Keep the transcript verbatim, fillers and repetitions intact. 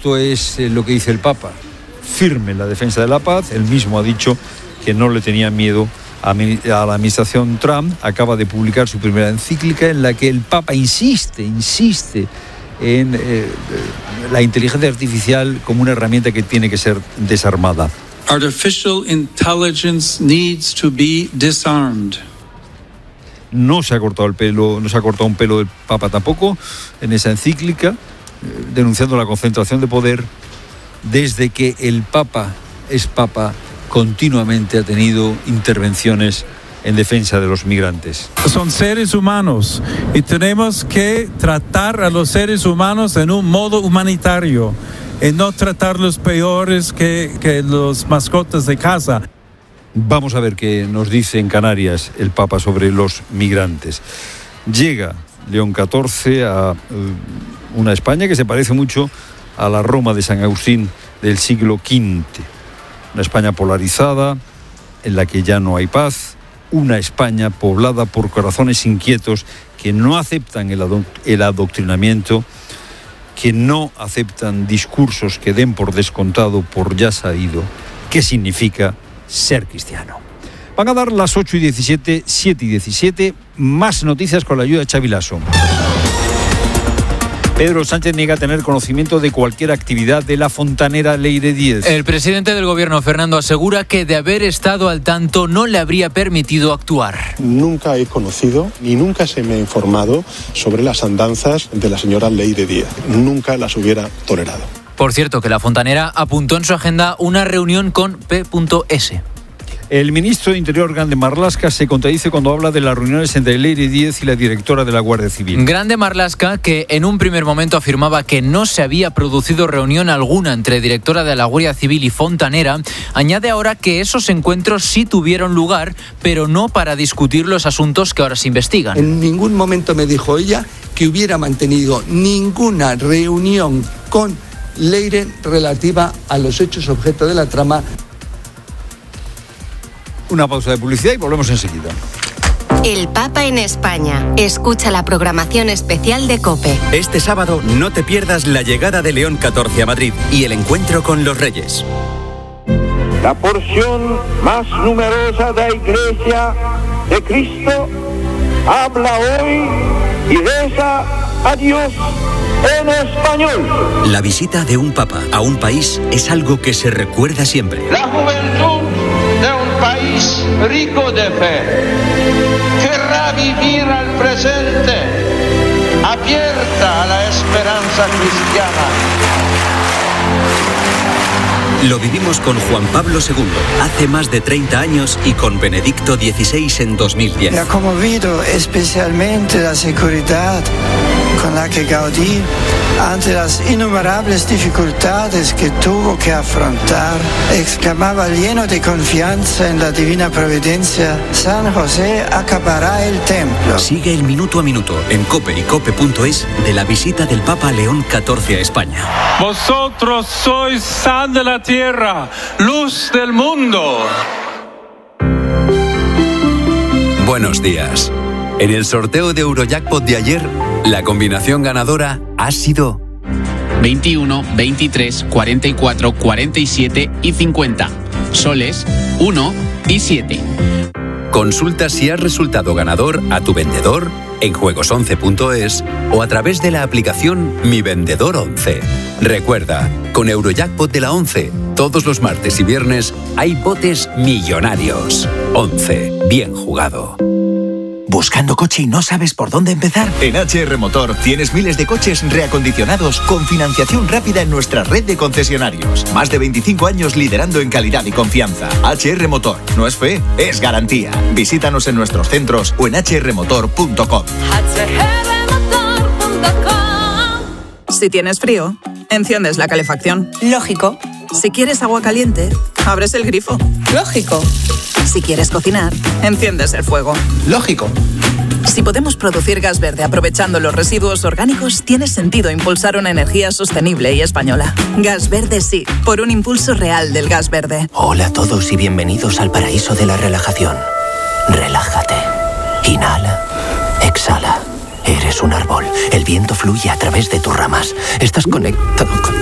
esto es lo que dice el Papa, firme en la defensa de la paz. Él mismo ha dicho que no le tenía miedo a la administración Trump. Acaba de publicar su primera encíclica en la que el Papa insiste, insiste en eh, la inteligencia artificial como una herramienta que tiene que ser desarmada. Artificial intelligence needs to be disarmed. No se ha cortado el pelo, no se ha cortado un pelo del Papa tampoco en esa encíclica, eh, denunciando la concentración de poder. Desde que el Papa es Papa, continuamente ha tenido intervenciones en defensa de los migrantes. Son seres humanos y tenemos que tratar a los seres humanos en un modo humanitario y no tratarlos peores que, que los mascotas de casa. Vamos a ver qué nos dice en Canarias el Papa sobre los migrantes. Llega León catorce a uh, una España que se parece mucho a la Roma de San Agustín del siglo quinto. Una España polarizada, en la que ya no hay paz. Una España poblada por corazones inquietos que no aceptan el, ado- el adoctrinamiento, que no aceptan discursos que den por descontado, por ya sabido, qué significa ser cristiano. Van a dar las ocho y diecisiete, siete y diecisiete, más noticias con la ayuda de Xavi Lasso. Pedro Sánchez niega tener conocimiento de cualquier actividad de la fontanera Leire Díez. El presidente del gobierno, Fernando, asegura que de haber estado al tanto no le habría permitido actuar. Nunca he conocido ni nunca se me ha informado sobre las andanzas de la señora Leire Díez. Nunca las hubiera tolerado. Por cierto, que la fontanera apuntó en su agenda una reunión con P S. El ministro de Interior, Grande Marlaska, se contradice cuando habla de las reuniones entre Leire Díez y la directora de la Guardia Civil. Grande Marlaska, que en un primer momento afirmaba que no se había producido reunión alguna entre directora de la Guardia Civil y fontanera, añade ahora que esos encuentros sí tuvieron lugar, pero no para discutir los asuntos que ahora se investigan. En ningún momento me dijo ella que hubiera mantenido ninguna reunión con Leire relativa a los hechos objeto de la trama. Una pausa de publicidad y volvemos enseguida. El Papa en España. Escucha la programación especial de COPE. Este sábado no te pierdas la llegada de León catorce a Madrid y el encuentro con los Reyes. La porción más numerosa de la Iglesia de Cristo habla hoy y reza a Dios en español. La visita de un papa a un país es algo que se recuerda siempre. La juventud de un país rico de fe querrá vivir al presente, abierta a la esperanza cristiana. Lo vivimos con Juan Pablo segundo hace más de treinta años y con Benedicto dieciséis en dos mil diez. Me ha conmovido especialmente la seguridad con la que Gaudí, ante las innumerables dificultades que tuvo que afrontar, exclamaba lleno de confianza en la divina providencia: San José acabará el templo. Sigue el minuto a minuto en COPE y cope punto es de la visita del Papa León catorce a España. Vosotros sois sal de la tierra, luz del mundo. Buenos días. En el sorteo de Eurojackpot de ayer, la combinación ganadora ha sido veintiuno, veintitrés, cuarenta y cuatro, cuarenta y siete y cincuenta. Soles uno y siete. Consulta si has resultado ganador a tu vendedor en juegos once punto es o a través de la aplicación Mi Vendedor once. Recuerda, con Eurojackpot de la once, todos los martes y viernes hay botes millonarios. once. Bien jugado. ¿Buscando coche y no sabes por dónde empezar? En H R Motor tienes miles de coches reacondicionados con financiación rápida en nuestra red de concesionarios. Más de veinticinco años liderando en calidad y confianza. H R Motor. No es fe, es garantía. Visítanos en nuestros centros o en h r motor punto com. hache erre motor punto com. Si tienes frío, enciendes la calefacción. Lógico. Si quieres agua caliente, abres el grifo. Lógico. Si quieres cocinar, enciendes el fuego. Lógico. Si podemos producir gas verde aprovechando los residuos orgánicos, tiene sentido impulsar una energía sostenible y española. Gas verde sí, por un impulso real del gas verde. Hola a todos y bienvenidos al paraíso de la relajación. Relájate. Inhala. Exhala. Eres un árbol. El viento fluye a través de tus ramas. Estás conectado con